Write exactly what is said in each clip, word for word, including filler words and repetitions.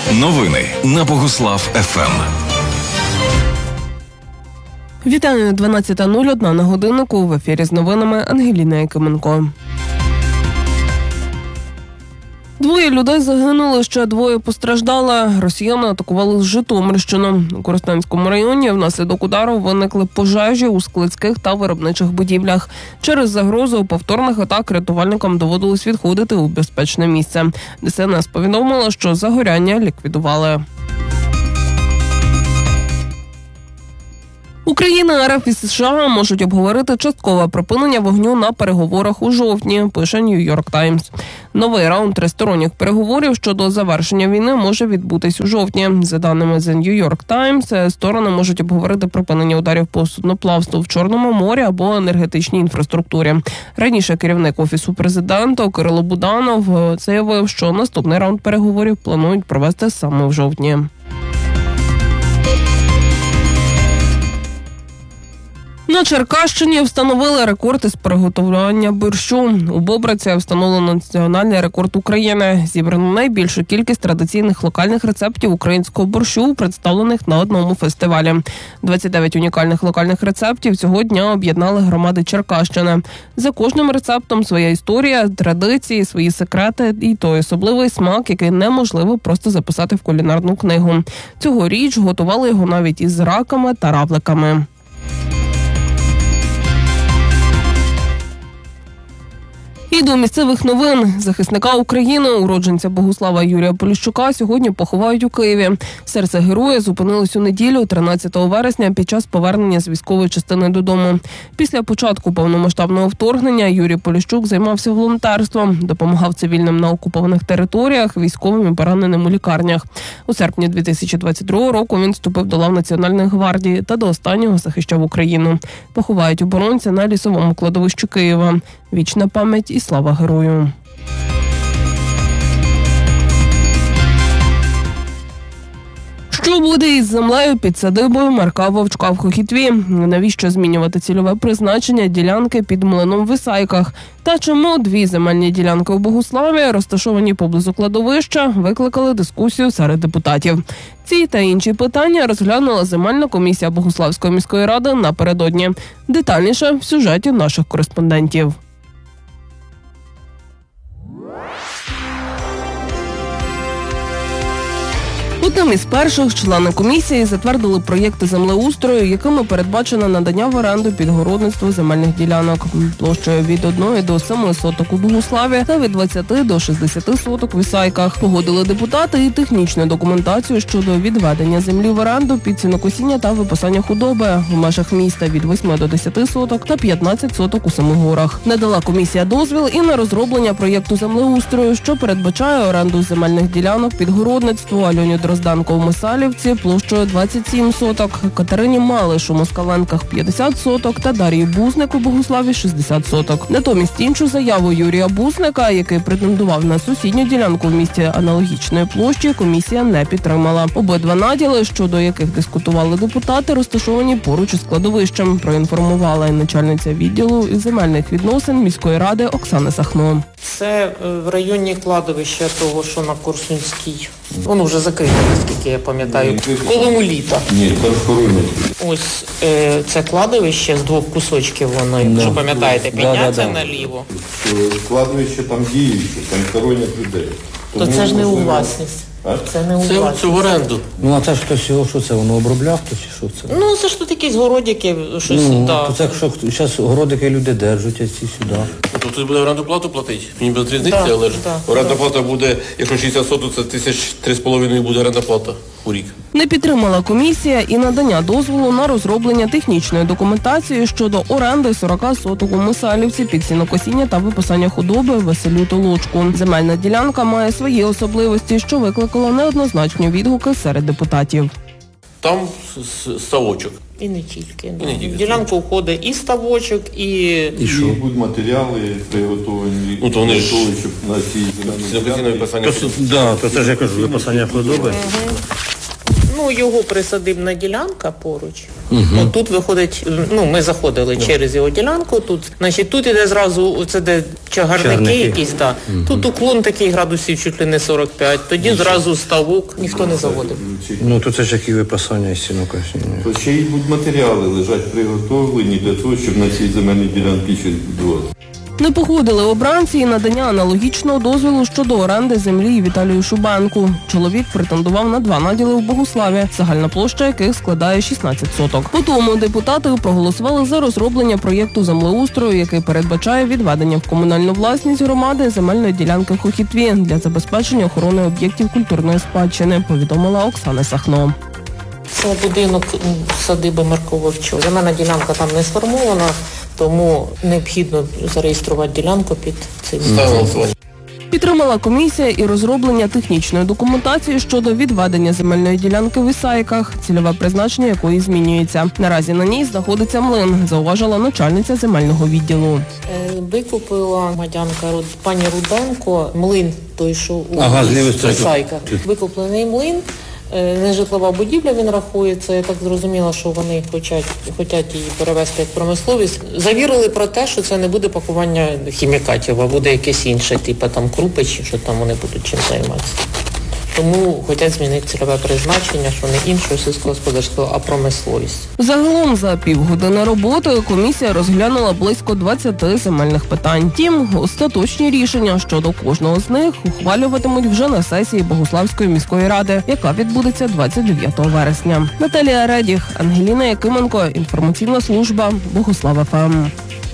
Новини на Богуслав еф ем. Вітаю, дванадцята нуль одна на годиннику. В ефірі з новинами Ангеліна Якименко. Двоє людей загинули, ще двоє постраждали. Росіяни атакували Житомирщину. У Коростенському районі внаслідок удару виникли пожежі у складських та виробничих будівлях. Через загрозу повторних атак рятувальникам доводилось відходити у безпечне місце. Де ес ен ес повідомила, що загоряння ліквідували. Україна, ер еф і США можуть обговорити часткове припинення вогню на переговорах у жовтні, пише Нью-Йорк Таймс. Новий раунд тристоронніх переговорів щодо завершення війни може відбутись у жовтні. За даними The Нью-Йорк Таймс, сторони можуть обговорити припинення ударів по судноплавству в Чорному морі або енергетичній інфраструктурі. Раніше керівник Офісу президента Кирило Буданов заявив, що наступний раунд переговорів планують провести саме в жовтні. На Черкащині встановили рекорд із приготування борщу. У Бобриці встановлено національний рекорд України. Зібрано найбільшу кількість традиційних локальних рецептів українського борщу, представлених на одному фестивалі. двадцять дев'ять унікальних локальних рецептів цього дня об'єднали громади Черкащини. За кожним рецептом своя історія, традиції, свої секрети і той особливий смак, який неможливо просто записати в кулінарну книгу. Цьогоріч готували його навіть із раками та равликами. І до місцевих новин. Захисника України, уродженця Богуслава Юрія Поліщука, сьогодні поховають у Києві. Серце героя зупинилось у неділю, тринадцятого вересня, під час повернення з військової частини додому. Після початку повномасштабного вторгнення Юрій Поліщук займався волонтерством, допомагав цивільним на окупованих територіях, військовим і пораненим у лікарнях. У серпні дві тисячі двадцять другого року він вступив до лав Національної гвардії та до останнього захищав Україну. Поховають оборонця на лісовому кладовищі Києва. Вічна пам'ять і слава герою. Що буде із землею під садибою Марка Вовчка в Хохітві? Навіщо змінювати цільове призначення ділянки під млином в Ісайках? Та чому дві земельні ділянки у Богуславі, розташовані поблизу кладовища, викликали дискусію серед депутатів? Ці та інші питання розглянула земельна комісія Богуславської міської ради напередодні. Детальніше в сюжеті наших кореспондентів. Одним із перших члени комісії затвердили проєкти землеустрою, якими передбачено надання в оренду під городництво земельних ділянок площею від одного до семи соток у Богуславі та від двадцяти до шістдесяти соток в Ісайках. Погодили депутати і технічну документацію щодо відведення землі в оренду під сінокосіння та випасання худоби в межах міста від восьми до десяти соток та п'ятнадцяти соток у Семигорах. Надала комісія дозвіл і на розроблення проєкту землеустрою, що передбачає оренду земельних ділянок під городництво Альоні Дрозданко у Мисалівці площею двадцять сім соток, Катерині Малиш у Москаленках п'ятдесят соток та Дар'ї Бузник у Богуславі шістдесят соток. Натомість іншу заяву Юрія Бузника, який претендував на сусідню ділянку в місті аналогічної площі, комісія не підтримала. Обидва наділи, щодо яких дискутували депутати, розташовані поруч із кладовищем, проінформувала і начальниця відділу земельних відносин міської ради Оксана Сахно. Це в районі кладовища того, що на Корсунській. Воно вже закрите, наскільки я пам'ятаю, коло літа. Ні, там хоронять. Ось е, це кладовище з двох кусочків, воно, Да. Якщо пам'ятаєте, підняться да, да, да. наліво. Кладовище там діюче, там хоронять людей. То це ж не у власність. А? Це не у Це, власність. це в оренду. Ну, а це ж хтось його, що це, воно обробляв хтось, чи що це? Ну, це ж тут якісь городики, щось, Ну, да. то це що, зараз городики люди держать, а ці сюди. Ну, то ти буде оренду плату платити. Мені без різниці, Да, але ж да, оренда да. плата буде, якщо шістдесят соток, це тисяч три з половиною буде оренда плата у рік. Не підтримала комісія і надання дозволу на розроблення технічної документації щодо оренди сорок соток у Мисалівці під сінокосіння та випасання худоби Василю Толочку. Земельна ділянка має свої особливості, що викликало неоднозначні відгуки серед депутатів. Там с- с- ставочок. І не тільки. І не тільки. В ділянку входить і ставочок, і... І що? Будуть матеріали приготовані, Ну, то вони ж- для того, щоб на цій Сінокосіння землі. випасання. Да, то це ж я кажу, випасання худоби. Ну, його присадибна ділянка поруч. Угу. От тут виходить, ну ми заходили Ну. через його ділянку, тут, значить, тут іде зразу, це де чагарники, Чагарники. якісь, да. Угу. Тут уклон такий градусів чуть ли не сорок п'ять, тоді зразу ставок, ніхто не заводив. Ну, то це ж які випасання із сіну, звісно. То ще й будь матеріали лежать приготовлені для того, щоб на цій земельній ділянці щось будувати. Не погодили обранці і надання аналогічного дозволу щодо оренди землі Віталію Шубенку. Чоловік претендував на два наділи в Богуславі, загальна площа яких складає шістнадцять соток. Потім депутати проголосували за розроблення проєкту землеустрою, який передбачає відведення в комунальну власність громади земельної ділянки в Хохітві для забезпечення охорони об'єктів культурної спадщини, повідомила Оксана Сахно. Це будинок садиби Марковичу. Земельна ділянка там не сформована, тому необхідно зареєструвати ділянку під цим. Ставимо голосування. Підтримала комісія і розроблення технічної документації щодо відведення земельної ділянки в Ісаїках, цільове призначення якої змінюється. Наразі на ній знаходиться млин, зауважила начальниця земельного відділу. Е, Викупила громадянка Руд- пані Руденко млин, той, що у Ага, з лівої сторони. Ісайках. Викуплений млин. Е, Нежитлова будівля він рахується. Я так зрозуміла, що вони хочуть, хочуть її перевести як промисловість. Завірили про те, що це не буде пакування хімікатів, а буде якесь інше, типу там крупи, чи що там вони будуть чим займатися. Тому хочуть змінити цільове призначення, що не іншого сільськогосподарського, а промисловість. Загалом за півгодини роботи комісія розглянула близько двадцяти земельних питань. Втім, остаточні рішення щодо кожного з них ухвалюватимуть вже на сесії Богуславської міської ради, яка відбудеться двадцять дев'ятого вересня. Наталія Редіх, Ангеліна Якименко, інформаційна служба Богуслав еф ем.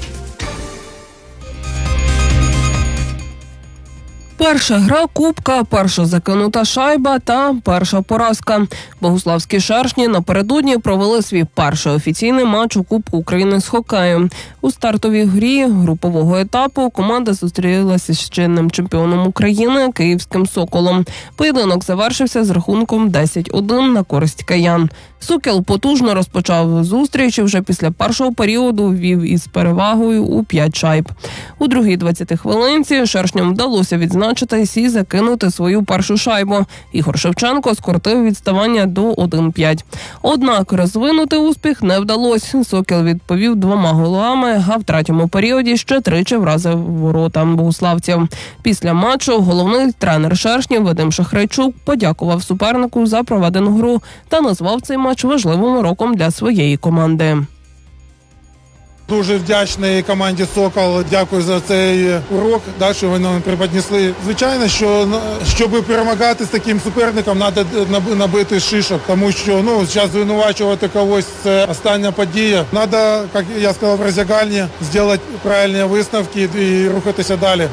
Перша гра Кубка, перша закинута шайба та перша поразка. Богуславські шершні напередодні провели свій перший офіційний матч у Кубку України з хокею. У стартовій грі групового етапу команда зустрілася з чинним чемпіоном України Київським «Соколом». Поєдинок завершився з рахунком десять один на користь киян. «Сокіл» потужно розпочав зустріч і вже після першого періоду вів із перевагою у п'ять шайб. У другій двадцятій хвилинці шершням вдалося відзначитись і закинути свою першу шайбу. Ігор Шевченко скоротив відставання до один п'ять. Однак розвинути успіх не вдалося. «Сокіл» відповів двома голами, а в третьому періоді ще тричі вразив ворота богуславців. Після матчу головний тренер шершнів Вадим Шахрайчук подякував супернику за проведену гру та назвав цей матч важливим уроком для своєї команди. Дуже вдячний команді «Сокол». Дякую за цей урок, да, що ви нам приподнесли. Звичайно, що щоб перемагати з таким суперником, треба набити шишок, тому що ну, зараз звинувачувати когось – це остання подія. Треба, як я сказав в роздягальні, зробити правильні висновки і рухатися далі.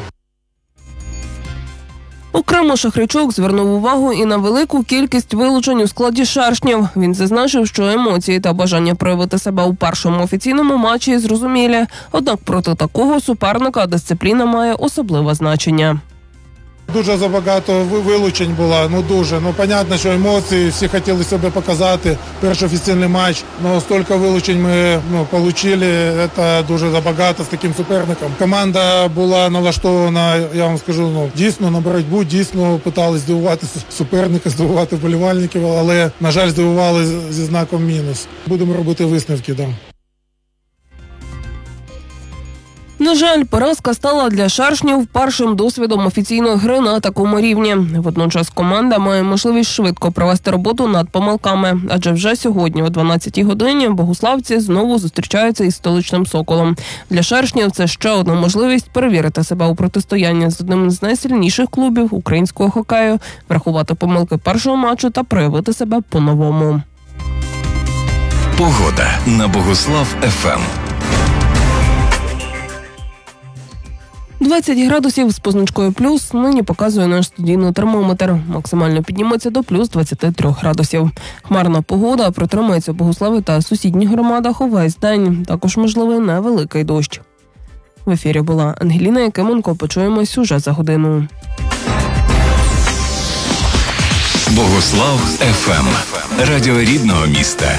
Окремо Шахричук звернув увагу і на велику кількість вилучень у складі шершнів. Він зазначив, що емоції та бажання проявити себе у першому офіційному матчі зрозумілі. Однак проти такого суперника дисципліна має особливе значення. Дуже забагато вилучень було, ну дуже. Ну, понятно, що емоції, всі хотіли себе показати. Перший офіційний матч, ну, стільки вилучень ми ну, отримали, це дуже забагато з таким суперником. Команда була налаштована, я вам скажу, ну, дійсно на боротьбу, дійсно намагалися здивувати суперника, здивувати вболівальників, але, на жаль, здивували зі знаком мінус. Будемо робити висновки, так. Да. На жаль, поразка стала для шершнів першим досвідом офіційної гри на такому рівні. Водночас команда має можливість швидко провести роботу над помилками, адже вже сьогодні о дванадцятій годині богуславці знову зустрічаються із столичним «Соколом». Для шершнів це ще одна можливість перевірити себе у протистоянні з одним з найсильніших клубів українського хокею, врахувати помилки першого матчу та проявити себе по-новому. Погода на Богуслав еф ем. двадцять градусів з позначкою плюс нині показує наш студійний термометр. Максимально підніметься до плюс двадцяти трьох градусів. Хмарна погода протримається в Богуславі та сусідніх громадах увесь день. Також можливий невеликий дощ. В ефірі була Ангеліна Якименко. Почуємось уже за годину. Богуслав еф ем. Радіо рідного міста.